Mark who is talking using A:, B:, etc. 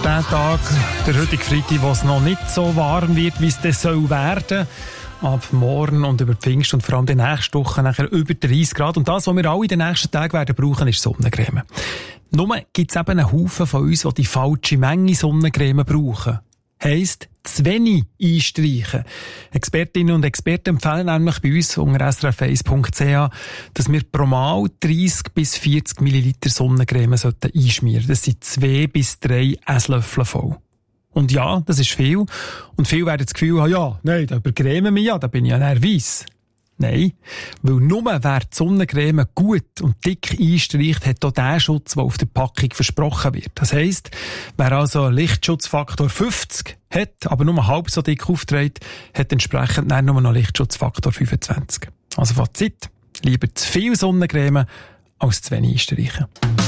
A: der Tag, der heutige Freitag, wo es noch nicht so warm wird, wie es dann soll werden. Ab morgen und über Pfingst und vor allem die nächste Woche nachher über 30 Grad. Und das, was wir alle in den nächsten Tagen werden brauchen, ist Sonnencreme. Nur gibt es eben einen Haufen von uns, die falsche Menge Sonnencreme brauchen. Heisst, zu wenig einstreichen. Expertinnen und Experten empfehlen nämlich bei uns unter srf1.ch, dass wir pro Mal 30 bis 40 Milliliter Sonnencreme einschmieren sollten. Das sind 2 bis 3 Esslöffel voll. Und ja, das ist viel. Und viele werden das Gefühl haben, ja, nein, da übercremen wir ja, da bin ich ja nervös. Nein, weil nur wer die Sonnencreme gut und dick einstreicht, hat auch den Schutz, der auf der Packung versprochen wird. Das heisst, wer also einen Lichtschutzfaktor 50 hat, aber nur halb so dick aufträgt, hat entsprechend dann nur noch Lichtschutzfaktor 25. Also Fazit, lieber zu viel Sonnencreme als zu wenig einstreichen.